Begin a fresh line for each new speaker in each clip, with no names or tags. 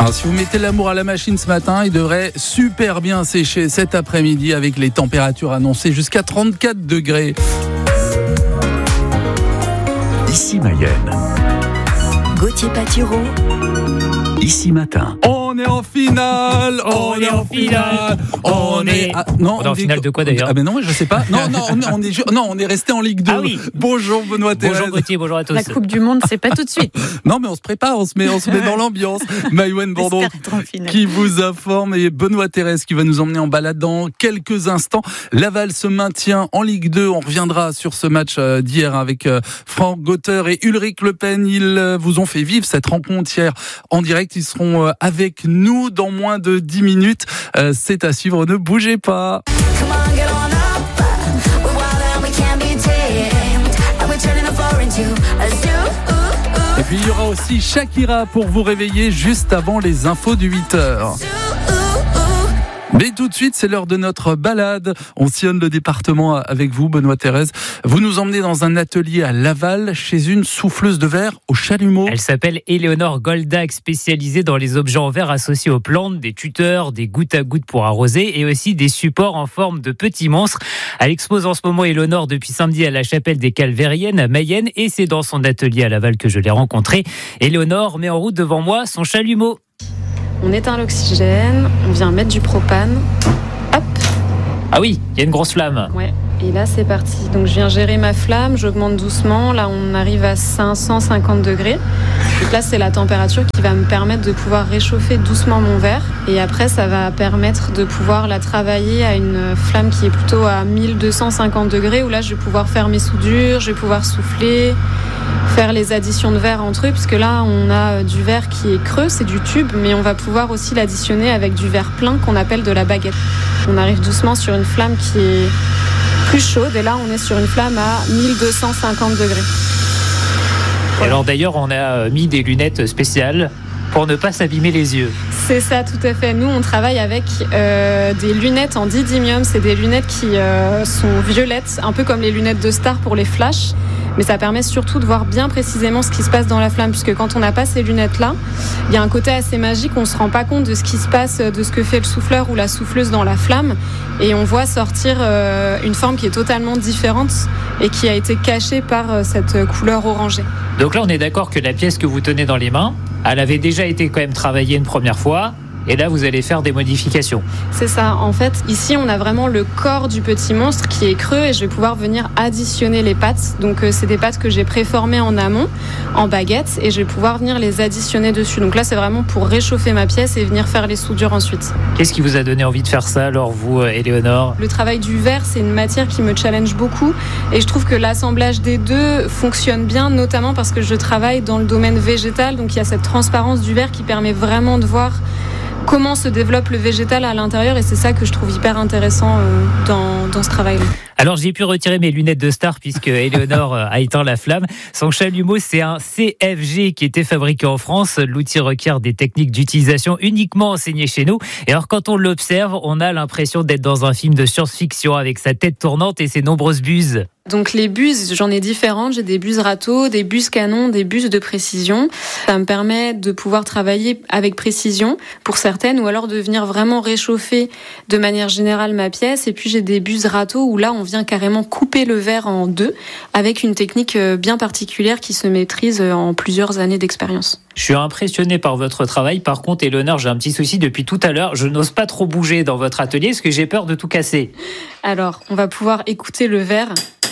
Alors, si vous mettez l'amour à la machine ce matin, il devrait super bien sécher cet après-midi avec les températures annoncées jusqu'à 34 degrés.
Ici Mayenne.
Gauthier Patureau.
Ici Matin.
On est en finale. On est en
finale de quoi d'ailleurs?
Ah ben non, je sais pas. On est resté en Ligue 2.
Ah oui.
Bonjour Benoît Thérèse.
Bonjour Gauthier, bonjour à tous.
La Coupe du Monde, c'est pas tout de suite.
Non mais on se prépare, on se met dans l'ambiance. Maïwen Bourdon qui vous informe et Benoît Thérèse qui va nous emmener en balade dans quelques instants. Laval se maintient en Ligue 2. On reviendra sur ce match d'hier avec Franck Gauter et Ulrich Le Pen. Ils vous ont fait vivre cette rencontre hier en direct. Ils seront avec nous dans moins de 10 minutes. C'est à suivre, ne bougez pas. Et puis il y aura aussi Shakira pour vous réveiller juste avant les infos du 8h. Mais tout de suite, c'est l'heure de notre balade. On sillonne le département avec vous, Benoît Thérèse. Vous nous emmenez dans un atelier à Laval, chez une souffleuse de verre au chalumeau.
Elle s'appelle Éléonore Goldac, spécialisée dans les objets en verre associés aux plantes, des tuteurs, des gouttes à gouttes pour arroser et aussi des supports en forme de petits monstres. Elle expose en ce moment Éléonore depuis samedi à la chapelle des Calvériennes à Mayenne et c'est dans son atelier à Laval que je l'ai rencontrée. Éléonore met en route devant moi son chalumeau.
On éteint l'oxygène, on vient mettre du propane. Hop.
Ah oui, il y a une grosse flamme.
Ouais. Et là, c'est parti. Donc, je viens gérer ma flamme, j'augmente doucement. Là, on arrive à 550 degrés. Donc là, c'est la température qui va me permettre de pouvoir réchauffer doucement mon verre. Et après, ça va permettre de pouvoir la travailler à une flamme qui est plutôt à 1250 degrés, où là, je vais pouvoir faire mes soudures, je vais pouvoir souffler, faire les additions de verre entre eux, puisque là, on a du verre qui est creux, c'est du tube, mais on va pouvoir aussi l'additionner avec du verre plein qu'on appelle de la baguette. On arrive doucement sur une flamme qui est plus chaude, et là, on est sur une flamme à 1250 degrés.
Et alors d'ailleurs, on a mis des lunettes spéciales pour ne pas s'abîmer les yeux.
C'est ça, tout à fait. Nous, on travaille avec des lunettes en didymium. C'est des lunettes qui sont violettes, un peu comme les lunettes de star pour les flashs. Mais ça permet surtout de voir bien précisément ce qui se passe dans la flamme, puisque quand on n'a pas ces lunettes-là, il y a un côté assez magique, on ne se rend pas compte de ce qui se passe, de ce que fait le souffleur ou la souffleuse dans la flamme, et on voit sortir une forme qui est totalement différente et qui a été cachée par cette couleur orangée.
Donc là, on est d'accord que la pièce que vous tenez dans les mains, elle avait déjà été quand même travaillée une première fois. Et là, vous allez faire des modifications.
C'est ça. En fait, ici, on a vraiment le corps du petit monstre qui est creux et je vais pouvoir venir additionner les pattes. Donc, c'est des pattes que j'ai préformées en amont, en baguette, et je vais pouvoir venir les additionner dessus. Donc là, c'est vraiment pour réchauffer ma pièce et venir faire les soudures ensuite.
Qu'est-ce qui vous a donné envie de faire ça, alors, vous, Éléonore ?
Le travail du verre, c'est une matière qui me challenge beaucoup et je trouve que l'assemblage des deux fonctionne bien, notamment parce que je travaille dans le domaine végétal. Donc, il y a cette transparence du verre qui permet vraiment de voir comment se développe le végétal à l'intérieur, et c'est ça que je trouve hyper intéressant dans ce travail-là.
Alors j'ai pu retirer mes lunettes de star puisque Éléonore a éteint la flamme. Son chalumeau, c'est un CFG qui était fabriqué en France. L'outil requiert des techniques d'utilisation uniquement enseignées chez nous. Et alors quand on l'observe, on a l'impression d'être dans un film de science-fiction avec sa tête tournante et ses nombreuses buses.
Donc les buses, j'en ai différentes. J'ai des buses râteaux, des buses canons, des buses de précision. Ça me permet de pouvoir travailler avec précision pour certaines, ou alors de venir vraiment réchauffer de manière générale ma pièce. Et puis j'ai des buses râteaux où là on vient carrément couper le verre en deux avec une technique bien particulière qui se maîtrise en plusieurs années d'expérience.
Je suis impressionné par votre travail. Par contre, Éléonore, j'ai un petit souci depuis tout à l'heure. Je n'ose pas trop bouger dans votre atelier parce que j'ai peur de tout casser.
Alors, on va pouvoir écouter le verre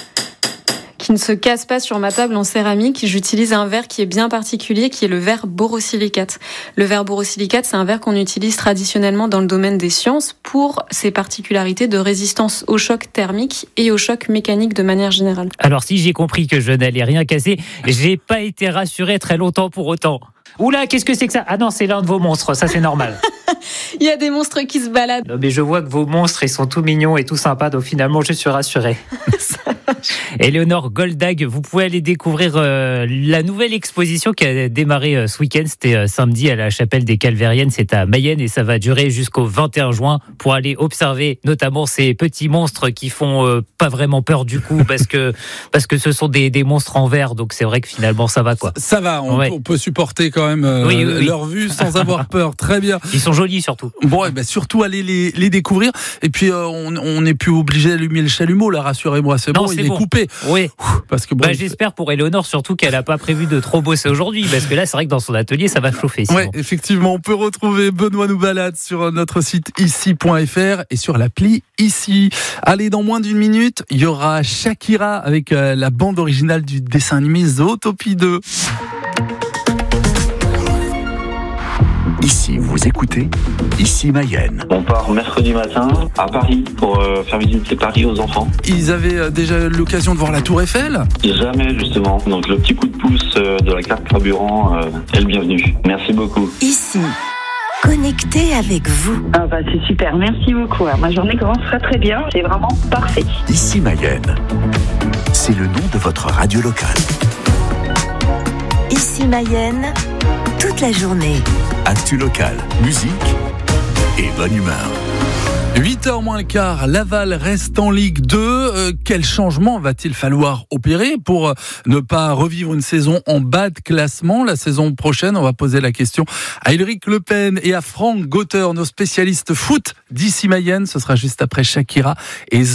qui ne se casse pas sur ma table en céramique. J'utilise un verre qui est bien particulier, qui est le verre borosilicate. Le verre borosilicate, c'est un verre qu'on utilise traditionnellement dans le domaine des sciences pour ses particularités de résistance au choc thermique et au choc mécanique de manière générale.
Alors, si j'ai compris que je n'allais rien casser, j'ai pas été rassuré très longtemps pour autant. Oula, qu'est-ce que c'est que ça ? Ah non, c'est l'un de vos monstres, ça c'est normal.
Il y a des monstres qui se baladent.
Non, mais je vois que vos monstres, ils sont tout mignons et tout sympas, donc finalement je suis rassuré. Éléonore Goldag, vous pouvez aller découvrir la nouvelle exposition qui a démarré ce week-end. C'était samedi à la Chapelle des Calvériennes. C'est à Mayenne et ça va durer jusqu'au 21 juin pour aller observer notamment ces petits monstres qui font pas vraiment peur du coup parce que ce sont des monstres en verre. Donc c'est vrai que finalement ça va quoi.
Ça va, on peut supporter quand même leur vue sans avoir peur. Très bien.
Ils sont jolis surtout.
Bon, et ben surtout aller les découvrir. Et puis on n'est plus obligé d'allumer le chalumeau là, rassurez-moi, c'est bon, il est coupé.
Oui.
Parce que
j'espère pour Éléonore surtout qu'elle n'a pas prévu de trop bosser aujourd'hui, parce que là c'est vrai que dans son atelier ça va chauffer.
Oui, effectivement, on peut retrouver Benoît nous balade sur notre site ici.fr et sur l'appli Ici. Allez, dans moins d'une minute, il y aura Shakira avec la bande originale du dessin animé Zootopie 2.
Ici, vous écoutez Ici Mayenne.
On part mercredi matin à Paris pour faire visiter Paris aux enfants.
Ils avaient déjà eu l'occasion de voir la Tour Eiffel ?
Jamais, justement. Donc le petit coup de pouce de la carte carburant est le bienvenu. Merci beaucoup.
Ici, connecté avec vous.
C'est super, merci beaucoup. Ma journée commence très bien, c'est vraiment parfait.
Ici Mayenne, c'est le nom de votre radio locale.
Ici Mayenne, toute la journée.
Actu locale, musique et bonne humeur.
8h moins le quart, Laval reste en Ligue 2. Quel changement va-t-il falloir opérer pour ne pas revivre une saison en bas de classement la saison prochaine? On va poser la question à Ulrich Le Pen et à Franck Gauter, nos spécialistes foot d'Ici Mayenne. Ce sera juste après Shakira et